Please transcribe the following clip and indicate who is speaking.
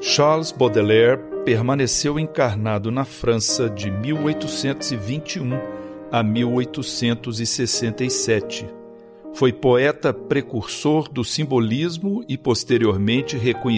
Speaker 1: Charles Baudelaire permaneceu encarnado na França de 1821 a 1867. Foi poeta precursor do simbolismo e posteriormente reconhecido